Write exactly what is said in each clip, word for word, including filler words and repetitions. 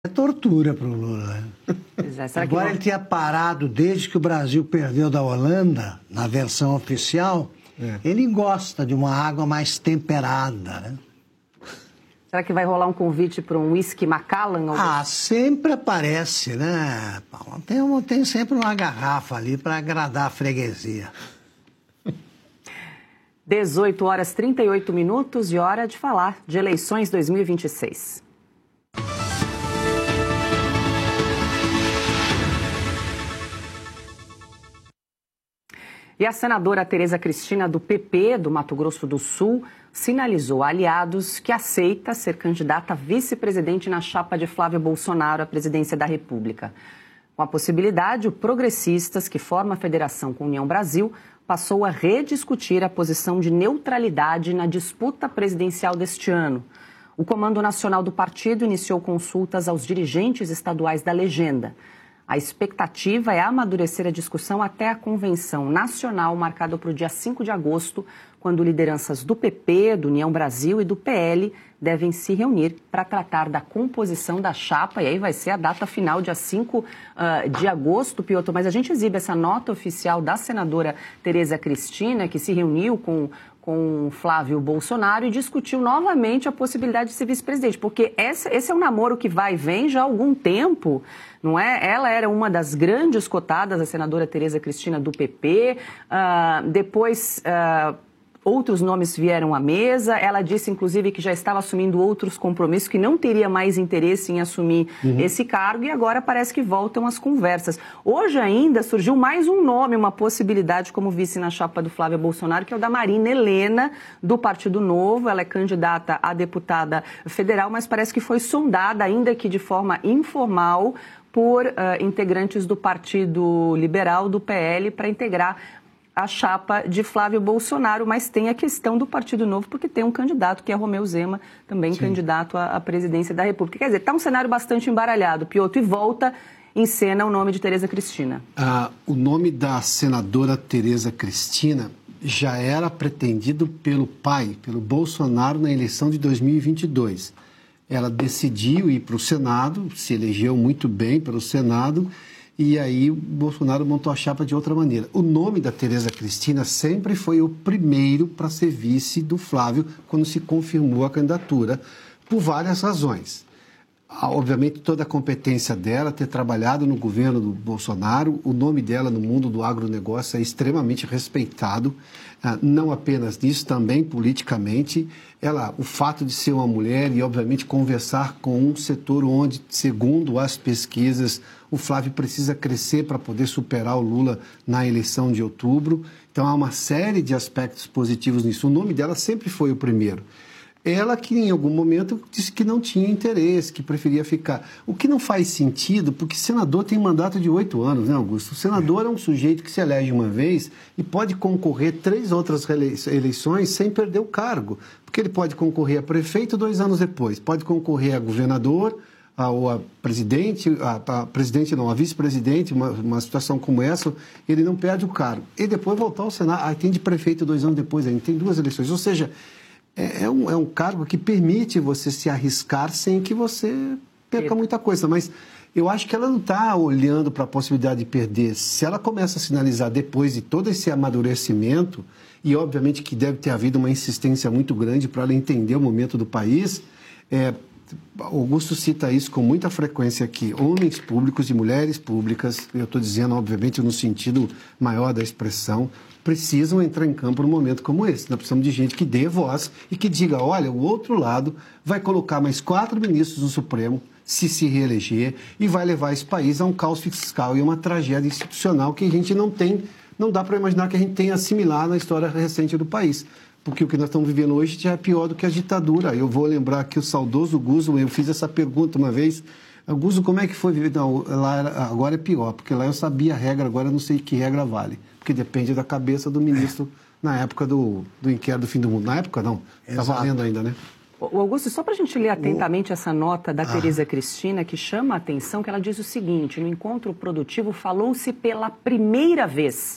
É tortura para o Lula. É, será Agora que ele tinha parado desde que o Brasil perdeu da Holanda, na versão oficial, é. Ele gosta de uma água mais temperada, né? Será que vai rolar um convite para um whisky Macallan? Ou... Ah, sempre aparece, né, Paulo? Tem, tem sempre uma garrafa ali para agradar a freguesia. dezoito horas e trinta e oito minutos e hora de falar de eleições dois mil e vinte e seis. E a senadora Tereza Cristina, do P P do Mato Grosso do Sul, sinalizou a aliados que aceita ser candidata a vice-presidente na chapa de Flávio Bolsonaro à presidência da República. Com a possibilidade, o Progressistas, que forma a federação com União Brasil, passou a rediscutir a posição de neutralidade na disputa presidencial deste ano. O Comando Nacional do partido iniciou consultas aos dirigentes estaduais da legenda. A expectativa é amadurecer a discussão até a convenção nacional marcada para o dia cinco de agosto, quando lideranças do P P, do União Brasil e do P L devem se reunir para tratar da composição da chapa. E aí vai ser a data final, dia cinco uh, de agosto, Piotr. Mas a gente exibe essa nota oficial da senadora Tereza Cristina, que se reuniu com... com Flávio Bolsonaro e discutiu novamente a possibilidade de ser vice-presidente, porque esse, esse é um namoro que vai e vem já há algum tempo, não é? Ela era uma das grandes cotadas, a senadora Tereza Cristina do P P, uh, depois... Uh, Outros nomes vieram à mesa, ela disse inclusive que já estava assumindo outros compromissos, que não teria mais interesse em assumir uhum. esse cargo, e agora parece que voltam as conversas. Hoje ainda surgiu mais um nome, uma possibilidade como vice na chapa do Flávio Bolsonaro, que é o da Marina Helena, do Partido Novo. Ela é candidata a deputada federal, mas parece que foi sondada, ainda que de forma informal, por uh, integrantes do Partido Liberal, do P L, para integrar a chapa de Flávio Bolsonaro, mas tem a questão do Partido Novo, porque tem um candidato, que é Romeu Zema, também Sim. candidato à, à presidência da República. Quer dizer, está um cenário bastante embaralhado, Piotr, e volta em cena o nome de Tereza Cristina. Ah, o nome da senadora Tereza Cristina já era pretendido pelo pai, pelo Bolsonaro, na eleição de dois mil e vinte e dois. Ela decidiu ir para o Senado, se elegeu muito bem pelo Senado, e aí o Bolsonaro montou a chapa de outra maneira. O nome da Tereza Cristina sempre foi o primeiro para ser vice do Flávio quando se confirmou a candidatura, por várias razões. Obviamente, toda a competência dela, ter trabalhado no governo do Bolsonaro, o nome dela no mundo do agronegócio é extremamente respeitado, não apenas nisso, também politicamente. Ela, o fato de ser uma mulher e, obviamente, conversar com um setor onde, segundo as pesquisas, o Flávio precisa crescer para poder superar o Lula na eleição de outubro. Então, há uma série de aspectos positivos nisso. O nome dela sempre foi o primeiro. Ela que, em algum momento, disse que não tinha interesse, que preferia ficar. O que não faz sentido, porque senador tem mandato de oito anos, né, Augusto? O senador é um sujeito que se elege uma vez e pode concorrer três outras eleições sem perder o cargo. Porque ele pode concorrer a prefeito dois anos depois, pode concorrer a governador, a, ou a presidente, a, a presidente não, a vice-presidente, uma, uma situação como essa, ele não perde o cargo. E depois voltar ao Senado, aí tem de prefeito dois anos depois, aí tem duas eleições. Ou seja, É um, é um cargo que permite você se arriscar sem que você perca muita coisa. Mas eu acho que ela não está olhando para a possibilidade de perder. Se ela começa a sinalizar depois de todo esse amadurecimento, e obviamente que deve ter havido uma insistência muito grande para ela entender o momento do país, é, Augusto cita isso com muita frequência aqui, homens públicos e mulheres públicas, eu estou dizendo obviamente no sentido maior da expressão, precisam entrar em campo num momento como esse. Nós precisamos de gente que dê voz e que diga, olha, o outro lado vai colocar mais quatro ministros no Supremo, se se reeleger, e vai levar esse país a um caos fiscal e uma tragédia institucional que a gente não tem, não dá para imaginar que a gente tenha assimilado na história recente do país. Porque o que nós estamos vivendo hoje já é pior do que a ditadura. Eu vou lembrar que o saudoso Guzo, eu fiz essa pergunta uma vez, Guzo, como é que foi viver? Não, lá era, agora é pior, porque lá eu sabia a regra, agora eu não sei que regra vale. Porque depende da cabeça do ministro na época do, do inquérito do fim do mundo. Na época, não. Está valendo ainda, né? O Augusto, só para a gente ler atentamente o... essa nota da ah. Tereza Cristina, que chama a atenção, que ela diz o seguinte: no encontro produtivo falou-se pela primeira vez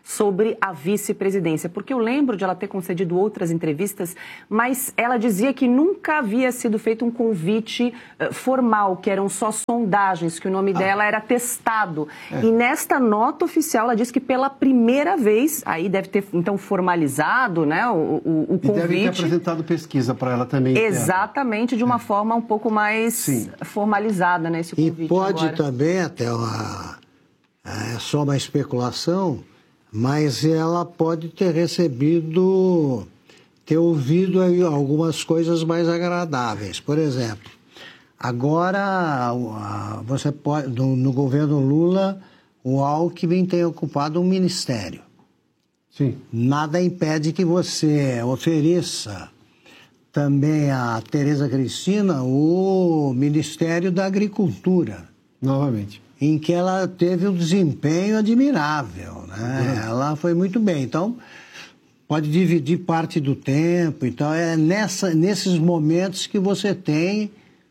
sobre a vice-presidência, porque eu lembro de ela ter concedido outras entrevistas, mas ela dizia que nunca havia sido feito um convite uh, formal, que eram só sondagens, que o nome ah. dela era testado. É. E nesta nota oficial, ela disse que pela primeira vez, aí deve ter então formalizado, né, o, o, o convite. E deve ter apresentado pesquisa para ela também. Exatamente, de uma é. forma um pouco mais Sim. formalizada, né, esse convite. E pode agora. também, até uma, é só uma especulação, mas ela pode ter recebido, ter ouvido aí algumas coisas mais agradáveis. Por exemplo, agora você pode, no, no governo Lula, o Alckmin tem ocupado um ministério. Sim. Nada impede que você ofereça também a Tereza Cristina o Ministério da Agricultura. Novamente. Em que ela teve um desempenho admirável, né? Uhum. Ela foi muito bem. Então, pode dividir parte do tempo. Então, é nessa, nesses momentos que você tem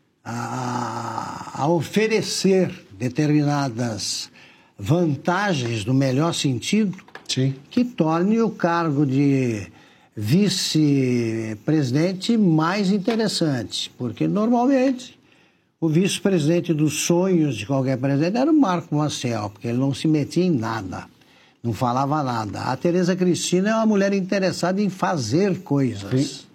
a, a oferecer determinadas vantagens, no melhor sentido, Sim. que torne o cargo de vice-presidente mais interessante. Porque, normalmente, o vice-presidente dos sonhos de qualquer presidente era o Marco Maciel, porque ele não se metia em nada, não falava nada. A Tereza Cristina é uma mulher interessada em fazer coisas. Sim.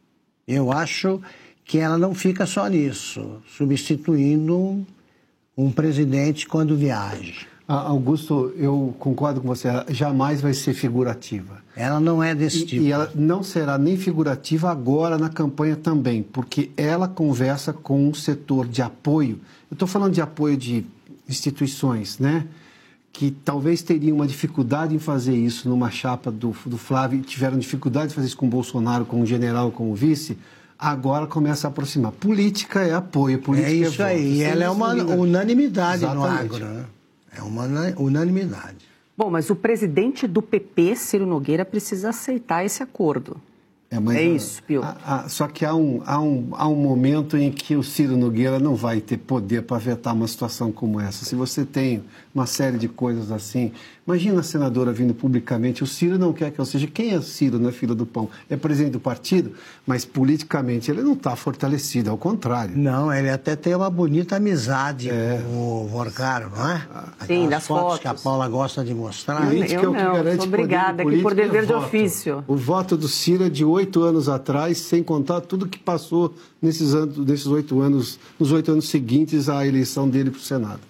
Eu acho que ela não fica só nisso, substituindo um presidente quando viaja. Augusto, eu concordo com você, ela jamais vai ser figurativa. Ela não é desse e, tipo. E ela não será nem figurativa agora na campanha também, porque ela conversa com um setor de apoio. Eu estou falando de apoio de instituições, né? Que talvez teriam uma dificuldade em fazer isso numa chapa do, do Flávio, tiveram dificuldade de fazer isso com o Bolsonaro, com o general, com o vice. Agora começa a aproximar. Política é apoio, política é isso. É isso aí, e ela é uma unanimidade no agro, né? É uma unanimidade. Bom, mas o presidente do P P, Ciro Nogueira, precisa aceitar esse acordo. É, mas, é isso, Pio. A, a, só que há um, há, um, há um momento em que o Ciro Nogueira não vai ter poder para vetar uma situação como essa. Se você tem uma série de coisas assim... Imagina a senadora vindo publicamente, o Ciro não quer que eu seja... Quem é o Ciro na fila do pão? É presidente do partido, mas politicamente ele não está fortalecido, ao contrário. Não, ele até tem uma bonita amizade é. com o Vorcaro, não é? Aquelas Sim, das fotos, fotos que a Paula gosta de mostrar. Eu, eu é o que não, garante sou obrigada aqui por dever de ofício. O voto do Ciro é de oito anos atrás, sem contar tudo que passou nesses anos, nesses oito anos, nos oito anos seguintes à eleição dele para o Senado.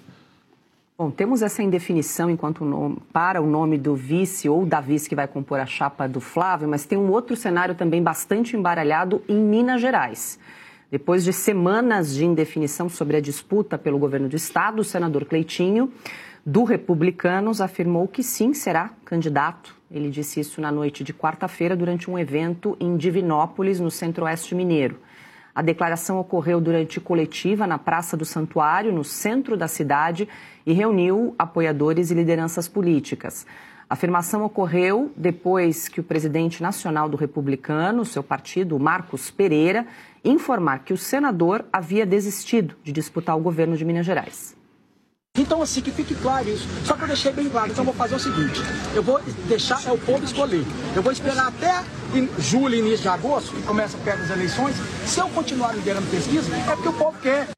Bom, temos essa indefinição enquanto nome, para o nome do vice ou da vice que vai compor a chapa do Flávio, mas tem um outro cenário também bastante embaralhado em Minas Gerais. Depois de semanas de indefinição sobre a disputa pelo governo do estado, o senador Cleitinho, do Republicanos, afirmou que sim, será candidato. Ele disse isso na noite de quarta-feira durante um evento em Divinópolis, no centro-oeste mineiro. A declaração ocorreu durante coletiva na Praça do Santuário, no centro da cidade, e reuniu apoiadores e lideranças políticas. A afirmação ocorreu depois que o presidente nacional do Republicano, seu partido, Marcos Pereira, informar que o senador havia desistido de disputar o governo de Minas Gerais. Então, assim, que fique claro isso. Só que eu deixei bem claro. Então, eu vou fazer o seguinte. Eu vou deixar é o povo escolher. Eu vou esperar até em julho, início de agosto, que começa perto das eleições. Se eu continuar liderando pesquisa, é porque o povo quer.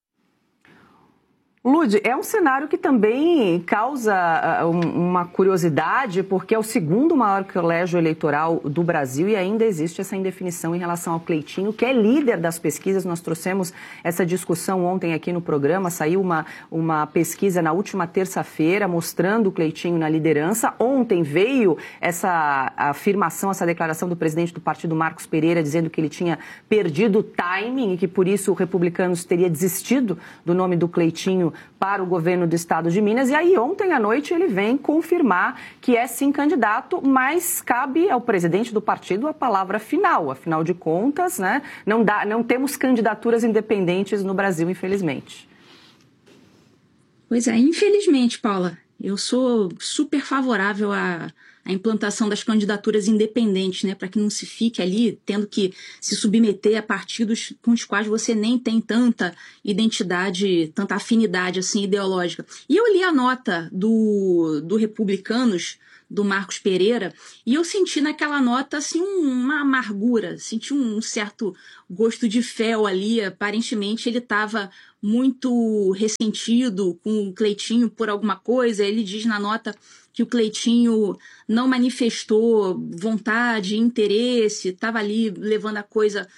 Lud, é um cenário que também causa uh, uma curiosidade, porque é o segundo maior colégio eleitoral do Brasil e ainda existe essa indefinição em relação ao Cleitinho, que é líder das pesquisas. Nós trouxemos essa discussão ontem aqui no programa, saiu uma, uma pesquisa na última terça-feira mostrando o Cleitinho na liderança. Ontem veio essa afirmação, essa declaração do presidente do partido, Marcos Pereira, dizendo que ele tinha perdido o timing e que por isso o Republicanos teria desistido do nome do Cleitinho para o governo do estado de Minas. E aí ontem à noite ele vem confirmar que é sim candidato, mas cabe ao presidente do partido a palavra final. Afinal de contas, né, não, dá, não temos candidaturas independentes no Brasil, infelizmente. Pois é, infelizmente, Paula. Eu sou super favorável a, a implantação das candidaturas independentes, né, para que não se fique ali tendo que se submeter a partidos com os quais você nem tem tanta identidade, tanta afinidade assim, ideológica. E eu li a nota do, do Republicanos, do Marcos Pereira, e eu senti naquela nota assim, uma amargura, senti um certo gosto de fel ali. Aparentemente ele estava muito ressentido com o Cleitinho por alguma coisa. Ele diz na nota que o Cleitinho não manifestou vontade, interesse, estava ali levando a coisa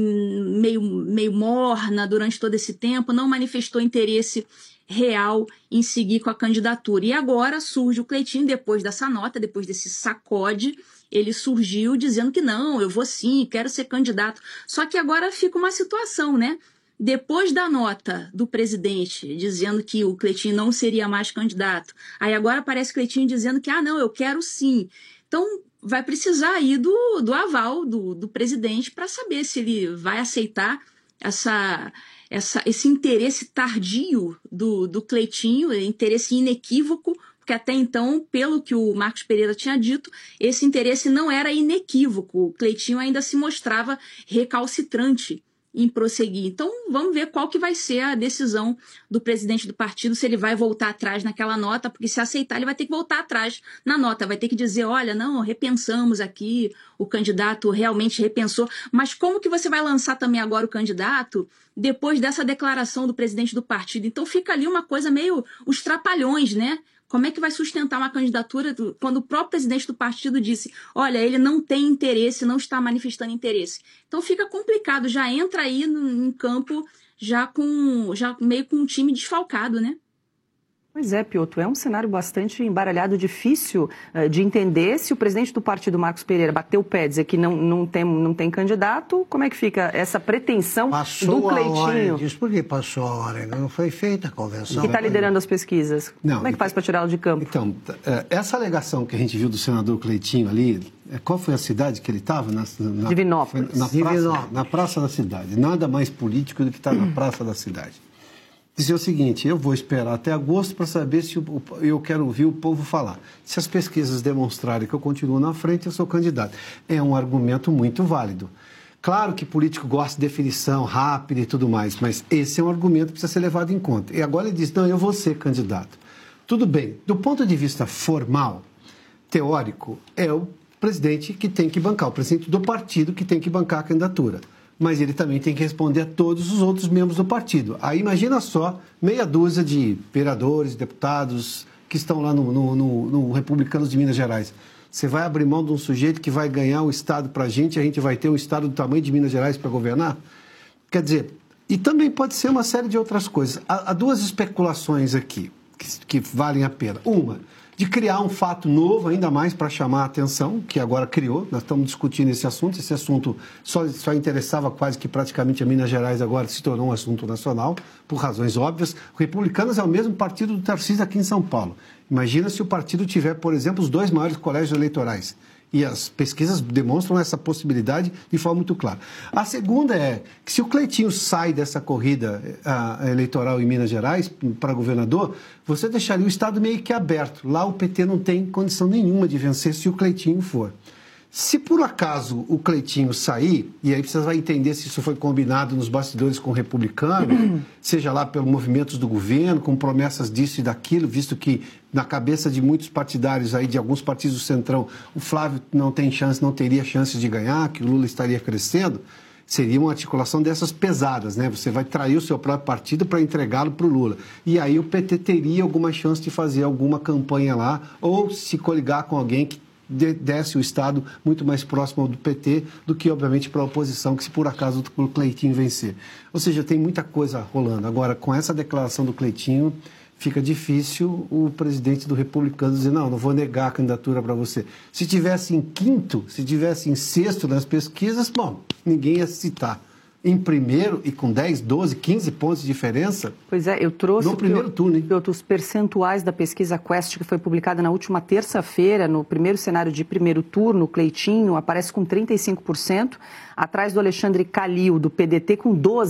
meio, meio morna durante todo esse tempo, não manifestou interesse real em seguir com a candidatura. E agora surge o Cleitinho, depois dessa nota, depois desse sacode, ele surgiu dizendo que não, eu vou sim, quero ser candidato. Só que agora fica uma situação, né? Depois da nota do presidente dizendo que o Cleitinho não seria mais candidato, aí agora aparece o Cleitinho dizendo que, ah, não, eu quero sim. Então, vai precisar aí do, do aval do, do presidente para saber se ele vai aceitar essa... Essa, esse interesse tardio do, do Cleitinho, interesse inequívoco, porque até então, pelo que o Marcos Pereira tinha dito, esse interesse não era inequívoco. O Cleitinho ainda se mostrava recalcitrante em prosseguir. Então, vamos ver qual que vai ser a decisão do presidente do partido, se ele vai voltar atrás naquela nota, porque se aceitar, ele vai ter que voltar atrás na nota, vai ter que dizer, olha, não, repensamos aqui, o candidato realmente repensou, mas como que você vai lançar também agora o candidato depois dessa declaração do presidente do partido? Então fica ali uma coisa meio os trapalhões, né? Como é que vai sustentar uma candidatura quando o próprio presidente do partido disse, olha, ele não tem interesse, não está manifestando interesse. Então fica complicado, já entra aí no, em campo já, com, já meio com um time desfalcado, né? Pois é, Piotr, é um cenário bastante embaralhado, difícil uh, de entender. Se o presidente do partido, Marcos Pereira, bateu o pé, dizer que não, não, tem, não tem candidato, como é que fica essa pretensão passou do Cleitinho? A hora, diz, por que passou a hora? Não foi feita a convenção. Que está liderando as pesquisas. Não, como é que faz para tirá-lo de campo? Então, essa alegação que a gente viu do senador Cleitinho ali, qual foi a cidade que ele estava? Na, na, Divinópolis. Na praça, Divinópolis. Na praça da cidade. Nada mais político do que estar na praça da cidade. Dizer o seguinte, eu vou esperar até agosto para saber se o, eu quero ouvir o povo falar. Se as pesquisas demonstrarem que eu continuo na frente, eu sou candidato. É um argumento muito válido. Claro que político gosta de definição rápida e tudo mais, mas esse é um argumento que precisa ser levado em conta. E agora ele diz, não, eu vou ser candidato. Tudo bem, do ponto de vista formal, teórico, é o presidente que tem que bancar, o presidente do partido que tem que bancar a candidatura. Mas ele também tem que responder a todos os outros membros do partido. Aí imagina só, meia dúzia de vereadores, deputados que estão lá no, no, no, no Republicanos de Minas Gerais. Você vai abrir mão de um sujeito que vai ganhar o Estado para a gente, a gente vai ter um Estado do tamanho de Minas Gerais para governar? Quer dizer, e também pode ser uma série de outras coisas. Há, há duas especulações aqui que, que valem a pena. Uma, de criar um fato novo, ainda mais para chamar a atenção, que agora criou. Nós estamos discutindo esse assunto. Esse assunto só, só interessava quase que praticamente a Minas Gerais, agora se tornou um assunto nacional, por razões óbvias. O Republicanos é o mesmo partido do Tarcísio aqui em São Paulo. Imagina se o partido tiver, por exemplo, os dois maiores colégios eleitorais. E as pesquisas demonstram essa possibilidade de forma muito clara. A segunda é que se o Cleitinho sai dessa corrida a, a eleitoral em Minas Gerais para governador, você deixaria o Estado meio que aberto. Lá o P T não tem condição nenhuma de vencer se o Cleitinho for. Se por acaso o Cleitinho sair, e aí você vai entender se isso foi combinado nos bastidores com o republicano, seja lá pelos movimentos do governo, com promessas disso e daquilo, visto que na cabeça de muitos partidários aí, de alguns partidos do Centrão, o Flávio não tem chance, não teria chances de ganhar, que o Lula estaria crescendo, seria uma articulação dessas pesadas, né? Você vai trair o seu próprio partido para entregá-lo para o Lula. E aí o P T teria alguma chance de fazer alguma campanha lá, ou se coligar com alguém que desse o Estado muito mais próximo do P T do que, obviamente, para a oposição, que se por acaso o Cleitinho vencer. Ou seja, tem muita coisa rolando. Agora, com essa declaração do Cleitinho, fica difícil o presidente do Republicano dizer, não, não vou negar a candidatura para você. Se tivesse em quinto, se tivesse em sexto nas pesquisas, bom, ninguém ia citar. Em primeiro e com dez, doze, quinze pontos de diferença. Pois é, eu trouxe no primeiro turno, hein? Os percentuais da pesquisa Quest, que foi publicada na última terça-feira, no primeiro cenário de primeiro turno, o Cleitinho aparece com trinta e cinco por cento, atrás do Alexandre Calil, do P D T, com doze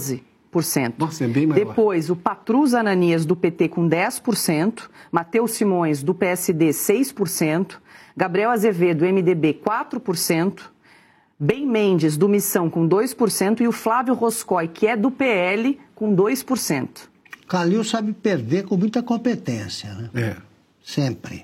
por cento. Nossa, é bem maior. Depois, o Patrus Ananias, do P T, com dez por cento. Matheus Simões, do P S D, seis por cento. Gabriel Azevedo, do M D B, quatro por cento. Bem Mendes, do Missão, com dois por cento. E o Flávio Roscoe, que é do P L, com dois por cento. Calil sabe perder com muita competência, né? É. Sempre.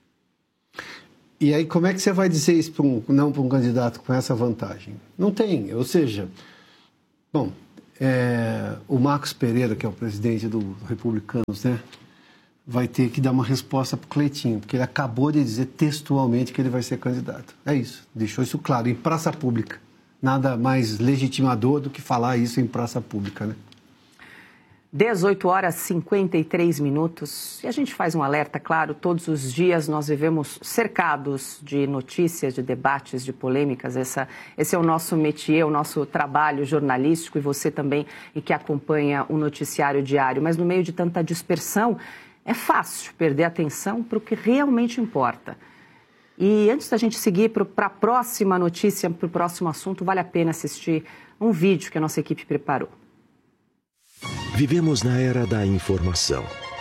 E aí, como é que você vai dizer isso para um, não para um candidato com essa vantagem? Não tem. Ou seja, bom, é, o Marcos Pereira, que é o presidente do Republicanos, né, vai ter que dar uma resposta para o Cleitinho, porque ele acabou de dizer textualmente que ele vai ser candidato. É isso. Deixou isso claro, em praça pública. Nada mais legitimador do que falar isso em praça pública, né? dezoito horas e cinquenta e três minutos. E a gente faz um alerta, claro, todos os dias nós vivemos cercados de notícias, de debates, de polêmicas. Essa, esse é o nosso métier, o nosso trabalho jornalístico, e você também, e que acompanha o noticiário diário. Mas no meio de tanta dispersão, é fácil perder a atenção para o que realmente importa. E antes da gente seguir para a próxima notícia, para o próximo assunto, vale a pena assistir um vídeo que a nossa equipe preparou. Vivemos na era da informação,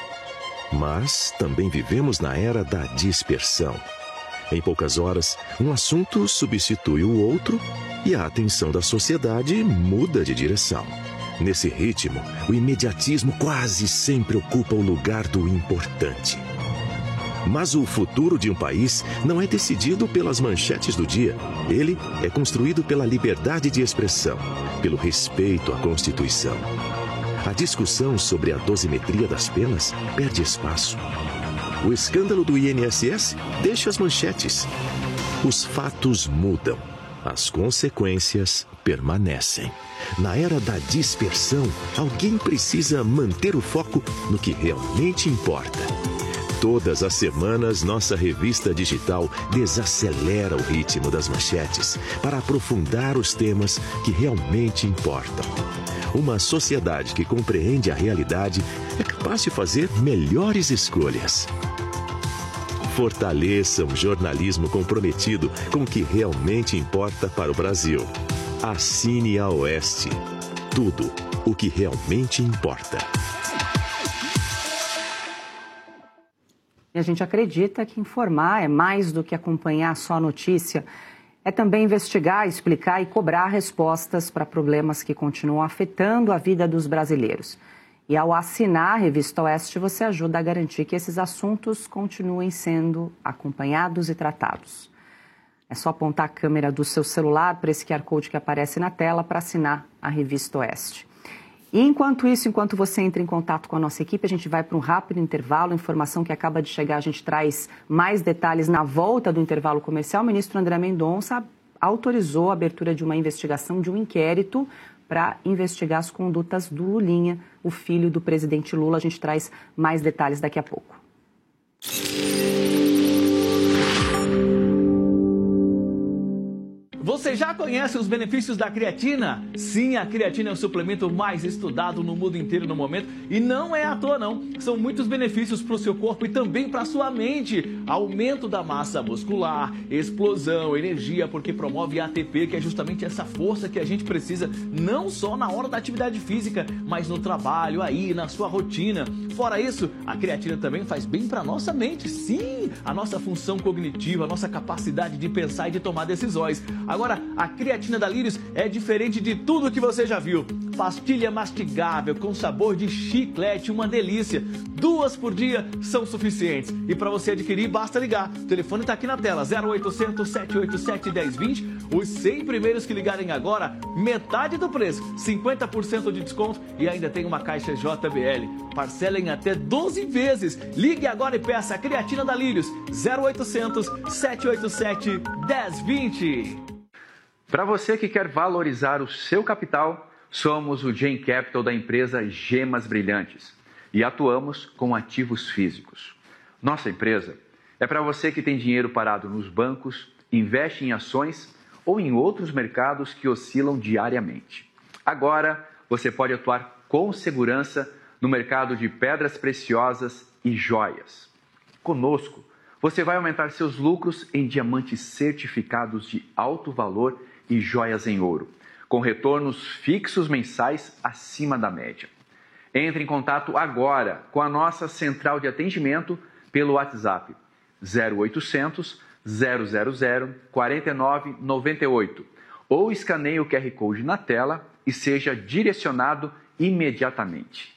mas também vivemos na era da dispersão. Em poucas horas, um assunto substitui o outro e a atenção da sociedade muda de direção. Nesse ritmo, o imediatismo quase sempre ocupa o lugar do importante. Mas o futuro de um país não é decidido pelas manchetes do dia. Ele é construído pela liberdade de expressão, pelo respeito à Constituição. A discussão sobre a dosimetria das penas perde espaço. O escândalo do I N S S deixa as manchetes. Os fatos mudam. As consequências permanecem. Na era da dispersão, alguém precisa manter o foco no que realmente importa. Todas as semanas, nossa revista digital desacelera o ritmo das manchetes para aprofundar os temas que realmente importam. Uma sociedade que compreende a realidade é capaz de fazer melhores escolhas. Fortaleça um jornalismo comprometido com o que realmente importa para o Brasil. Assine a Oeste. Tudo o que realmente importa. E a gente acredita que informar é mais do que acompanhar só a notícia. É também investigar, explicar e cobrar respostas para problemas que continuam afetando a vida dos brasileiros. E ao assinar a Revista Oeste, você ajuda a garantir que esses assuntos continuem sendo acompanhados e tratados. É só apontar a câmera do seu celular para esse Q R Code que aparece na tela para assinar a Revista Oeste. E enquanto isso, enquanto você entra em contato com a nossa equipe, a gente vai para um rápido intervalo. Informação que acaba de chegar, a gente traz mais detalhes na volta do intervalo comercial. O ministro André Mendonça autorizou a abertura de uma investigação, de um inquérito para investigar as condutas do Lulinha, o filho do presidente Lula. A gente traz mais detalhes daqui a pouco. Você já conhece os benefícios da creatina? Sim, a creatina é o suplemento mais estudado no mundo inteiro no momento e não é à toa não. São muitos benefícios para o seu corpo e também para a sua mente. Aumento da massa muscular, explosão, energia, porque promove A T P, que é justamente essa força que a gente precisa não só na hora da atividade física, mas no trabalho, aí, na sua rotina. Fora isso, a creatina também faz bem para a nossa mente. Sim, a nossa função cognitiva, a nossa capacidade de pensar e de tomar decisões. Agora, a creatina da Lírios é diferente de tudo que você já viu. Pastilha mastigável com sabor de chiclete, uma delícia. Duas por dia são suficientes. E para você adquirir, basta ligar. O telefone está aqui na tela, zero oitocentos, sete oito sete, um zero dois zero. Os cem primeiros que ligarem agora, metade do preço, cinquenta por cento de desconto e ainda tem uma caixa J B L. Parcela em até doze vezes. Ligue agora e peça a creatina da Lírios, zero oitocentos, sete oito sete, um zero dois zero. Para você que quer valorizar o seu capital, somos o Gen Capital da empresa Gemas Brilhantes e atuamos com ativos físicos. Nossa empresa é para você que tem dinheiro parado nos bancos, investe em ações ou em outros mercados que oscilam diariamente. Agora, você pode atuar com segurança no mercado de pedras preciosas e joias. Conosco, você vai aumentar seus lucros em diamantes certificados de alto valor e joias em ouro, com retornos fixos mensais acima da média. Entre em contato agora com a nossa central de atendimento pelo WhatsApp zero oitocentos, zero zero zero, quatro nove nove oito ou escaneie o Q R Code na tela e seja direcionado imediatamente.